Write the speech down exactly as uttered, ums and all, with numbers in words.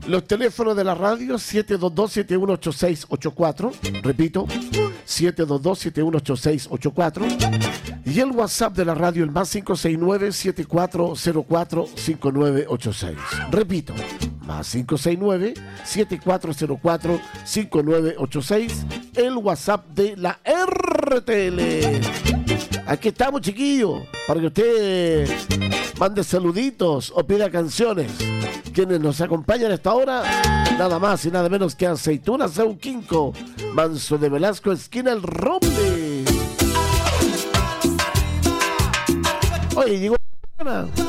Los teléfonos de la radio, siete dos dos, siete uno ocho seis ocho cuatro. Repito, siete dos dos, siete uno ocho seis ocho cuatro. Y el WhatsApp de la radio, el más cinco seis nueve, siete cuatro cero cuatro, cinco nueve ocho seis. Repito, más cinco seis nueve, siete cuatro cero cuatro, cinco nueve ocho seis. El WhatsApp de la R T L. Aquí estamos, chiquillos, para que usted mande saluditos o pida canciones. Quienes nos acompañan a esta hora, nada más y nada menos que Aceitunas Sauquinco, Manso de Velasco, esquina El Roble. Oye, llegó la